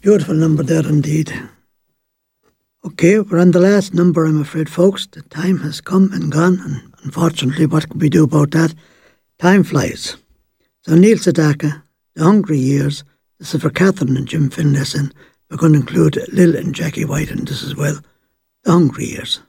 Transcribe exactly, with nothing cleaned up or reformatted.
Beautiful number there indeed. Okay, we're on the last number, I'm afraid, folks. The time has come and gone, and unfortunately, what can we do about that? Time flies. So Neil Sedaka, The Hungry Years. This is for Catherine and Jim Finlayson. We're going to include Lil and Jackie White in this as well. The Hungry Years.